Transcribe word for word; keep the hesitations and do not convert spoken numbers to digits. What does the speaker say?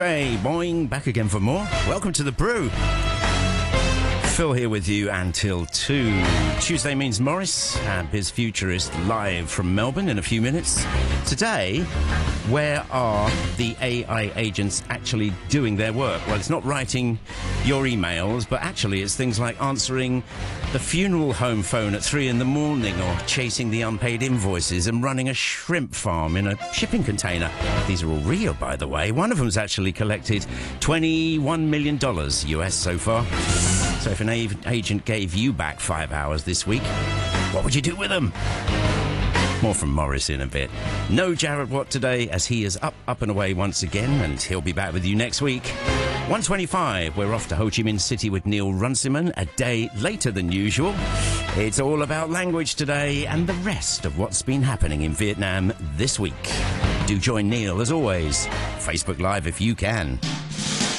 Hey, boing, back again for more. Welcome to The Brew. Phil here with you until two. Tuesday means Morris, our Biz Futurist, live from Melbourne in a few minutes. Today, where are the A I agents actually doing their work? Well, it's not writing your emails, but actually it's things like answering the funeral home phone at three in the morning, or chasing the unpaid invoices and running a shrimp farm in a shipping container. These are all real, by the way. One of them's actually collected twenty-one million dollars U S so far. So if an a- agent gave you back five hours this week, what would you do with them? More from Morris in a bit. No Jared Watt today, as he is up, up and away once again, and he'll be back with you next week. one twenty-five, we're off to Ho Chi Minh City with Neil Runciman, a day later than usual. It's all about language today and the rest of what's been happening in Vietnam this week. Do join Neil, as always. Facebook Live if you can.